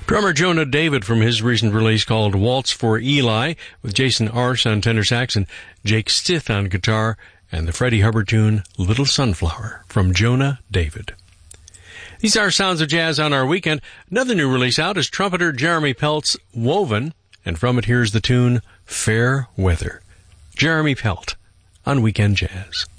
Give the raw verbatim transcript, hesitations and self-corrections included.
Drummer Jonah David from his recent release called Waltz for Eli, with Jason Arce on tenor sax and Jake Stith on guitar, and the Freddie Hubbard tune Little Sunflower from Jonah David. These are Sounds of Jazz on our weekend. Another new release out is trumpeter Jeremy Pelt's Woven, and from it here's the tune Fair Weather. Jeremy Pelt on Weekend Jazz.